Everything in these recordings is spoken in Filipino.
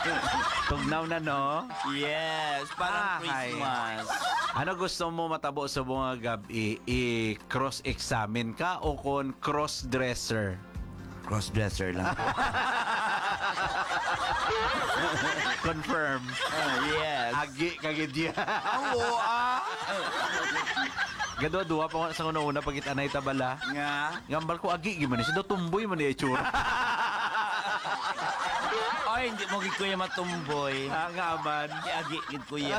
Tugnaw na, no? Yes, parang Christmas. Ano gusto mo matabo sa mga gabi? I-cross-examine ka o kon cross-dresser? Crossdresser lang. Confirm. Yes. Agi kagidya. Oo, Gado-duwa pa sa una-una pagit anay tabala. Nga. Ngambal ko agi gimana siya tumboy man ni itsura. Ay, hindi mo gid kuya matumboy. Nga man. Agi gid kuya.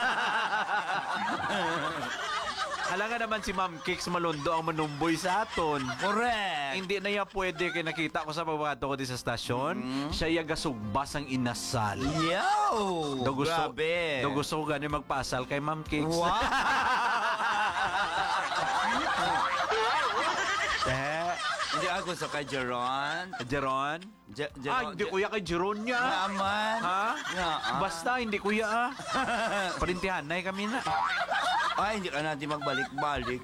Alam nga naman si Ma'am Kicks Malundo ang manumboy sa aton. Correct. Hindi na niya pwede kaya nakita ko sa pagbabato ko di sa stasyon. Siya yagasugbas ang inasal. Yo! Grabe. Do gusto ko gani magpasal kay Ma'am Kicks. Wow! Hindi ako sa kay Jeron. Jeron? Hindi kuya kay Jeron niya. Naman. Ha? Nga, Basta hindi kuya Parintihan na kami na. Ay, hindi ka natin magbalik-balik.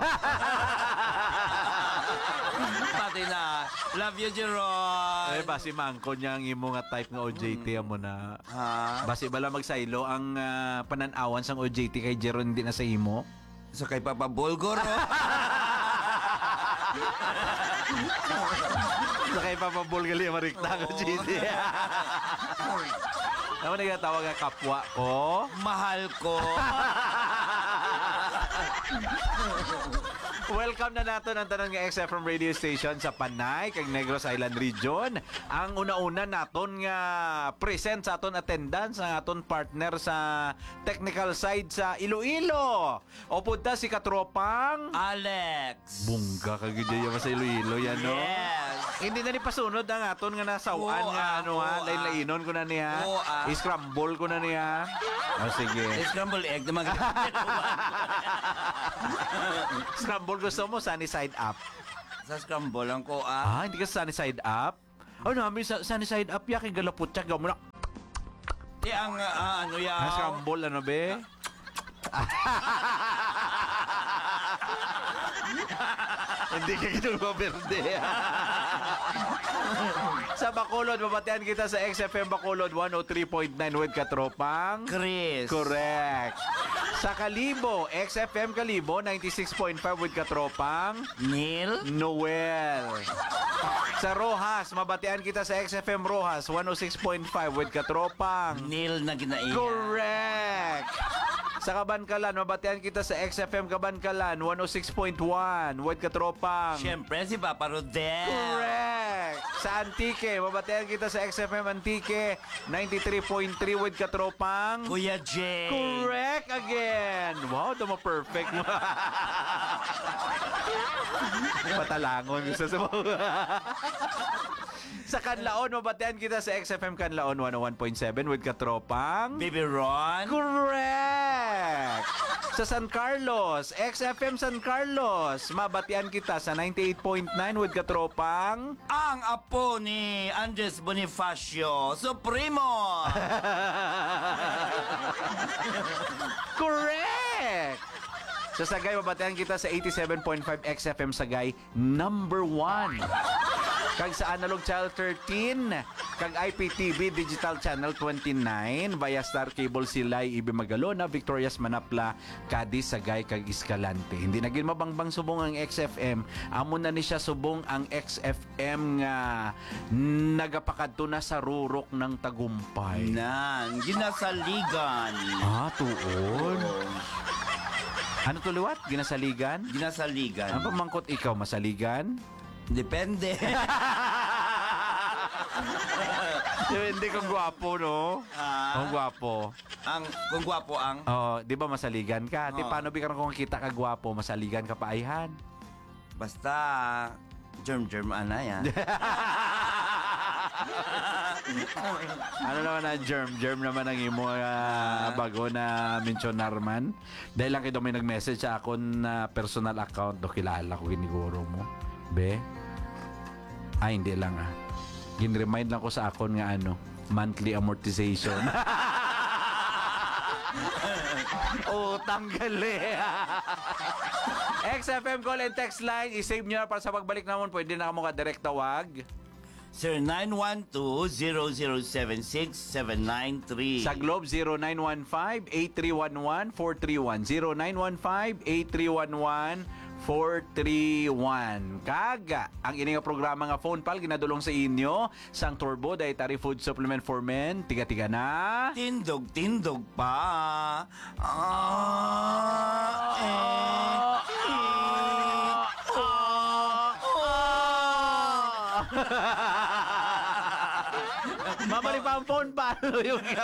Pati na. Love you, Jeron. Basi mangko niya ang imo nga type nga OJT mo na. Ha? Basi bala magsaylo ang pananawan sang OJT kay Jeron hindi na sa imo. So kay Papa Bolgor, Sa kay Papa Bulgali marikta ko OJT. Naman nagtatawag nga kapwa ko. mahal ko. Welcome na nato ng tanong nga XFM radio station sa Panay kag Negros Island Region. Ang una-una naton nga present sa aton attendance ang aton partner sa technical side sa Iloilo. O punta si katropang Alex. Bungga kagid yan sa Iloilo yan, no? Yes. Hindi na ni pasunod ang aton nga nasawan nga lain-lainon ko na niya. I-scramble ko na niya. O sige. Scramble egg naman. Scramble gusto mo sunny side up. Sa scramble lang ko, Hindi ka sunny side up? Namin sunny side up ya kay galaputyak gamula. ang ano ya? Scramble ano be? Hindi ka ginagawa berde. Sa Bacolod, mabatean kita sa XFM Bacolod 103.9 with katropang Chris. Correct. Sa Kalibo, XFM Kalibo 96.5 with katropang Neil. Noel. Sa Rojas, mabatean kita sa XFM Rojas 106.5 with katropang Neil na ginaiya. Correct. Sa Kabankalan, mabatean kita sa XFM Kabankalan 106.1 with katropang Siyempre si Papa Rodel. Correct. Sa Antique, mabatean kita sa XFM Antique 93.3 with katropang Kuya Jay. Correct again. Wow, tama perfect. Patalangon gusto sa Sa Canlaon, mabatean kita sa XFM Canlaon 101.7 with katropang Baby Ron. Correct! Sa San Carlos, XFM San Carlos, mabatian kita sa 98.9 with katropang Ang apo ni Andres Bonifacio Supremo. Correct! Sa Sagay, mabatian kita sa 87.5 XFM Sagay, number 1. Kag sa Analog Channel 13, kag IPTV Digital Channel 29, via Star Cable Silay, Ibe Magalona, Victorias Manapla, Cadiz, Sagay, kag Escalante. Hindi na gin mabangbang subong ang XFM. Amo na ni siya subong ang XFM nga nagapakadto na sa rurok ng Tagumpay. Nan, ginasaligan. Tuon. Ano to liwat? Ginasaligan? Ginasaligan. Ano pamangkot ikaw, masaligan? Depende. Hindi kung gwapo, no? Kung gwapo. Kung gwapo ang... Di ba masaligan ka? Di paano bigyan kung kita ka gwapo, masaligan ka paayhan? Basta, germ-germ ana yan. Ano naman ang germ? Germ naman ang imo bago na mentionar man. Dahil lang kayo may nag-message sa akon na personal account. Do kilala ko giniguro mo. Be? Hindi lang Gin-remind lang ko sa akon nga monthly amortization. Tanggal XFM call and text line. I-save nyo na para sa pagbalik naman. Pwede na ka mo ka-direct tawag. Sir 912-0076-793. Sa Globe, 0915-8311-431. 0915-8311-431. Kaga, ang ini nga programa nga phone pal, ginadulong sa inyo, sang Turbo Dietary Food Supplement for Men. Tiga-tiga na. Tindog pa. Mamali pa ang phone pal. Yung